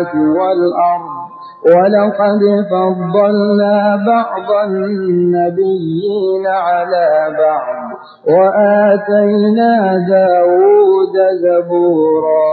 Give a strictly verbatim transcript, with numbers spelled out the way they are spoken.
السماوات والأرض ولقد فضلنا بعض النبيين على بعض وآتينا داود زبورا